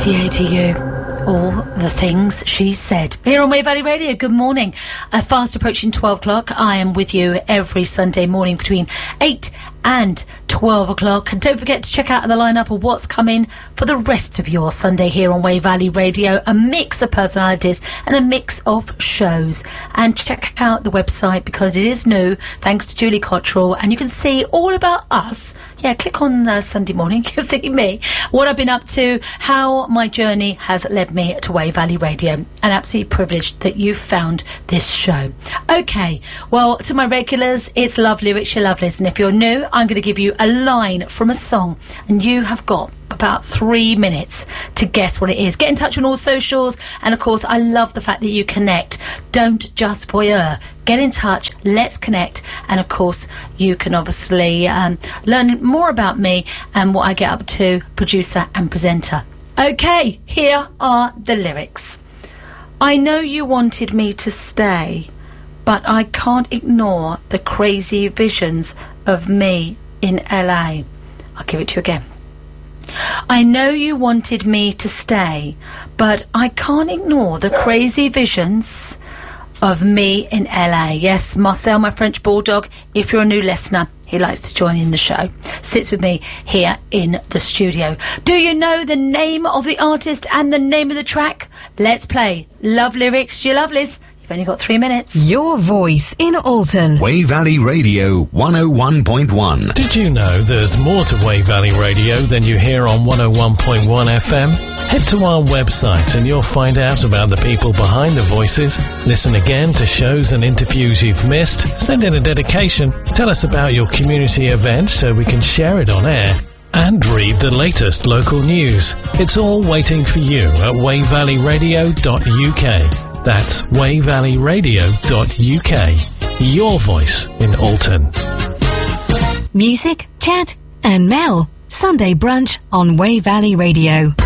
DATU. All the things she said. Here on Wave Valley Radio, good morning. Fast approaching 12 o'clock. I am with you every Sunday morning between 8 and 12 o'clock. And don't forget to check out the lineup of what's coming for the rest of your Sunday here on Wave Valley Radio. A mix of personalities and a mix of shows. And check out the website because it is new, thanks to Julie Cottrell. And you can see all about us. Yeah, click on Sunday morning. You'll see me. What I've been up to, how my journey has led me to Wave Valley Radio. And absolutely privileged that you found this show. Okay, well, to my regulars, it's Love Lyrics, your lovelies. And if you're new, I'm going to give you a line from a song, and you have got about 3 minutes to guess what it is. Get in touch on all socials, and of course, I love the fact that you connect. Don't just voyeur. Get in touch, let's connect, and of course, you can obviously learn more about me and what I get up to, producer and presenter. Okay, here are the lyrics. I know you wanted me to stay, but I can't ignore the crazy visions of me in LA. I'll give it to you again. I know you wanted me to stay, but I can't ignore the crazy visions of me in LA. Yes, Marcel, my French bulldog, if you're a new listener, he likes to join in the show. Sits with me here in the studio. Do you know the name of the artist and the name of the track? Let's play Love Lyrics, your lovelies. You've only got 3 minutes. Your voice in Alton. Wave Valley Radio 101.1. Did you know there's more to Wave Valley Radio than you hear on 101.1 FM? Head to our website and you'll find out about the people behind the voices. Listen again to shows and interviews you've missed. Send in a dedication. Tell us about your community event so we can share it on air. And read the latest local news. It's all waiting for you at wavevalleyradio.uk. That's wavevalleyradio.uk. Your voice in Alton. Music, chat and Mel. Sunday brunch on Wave Valley Radio.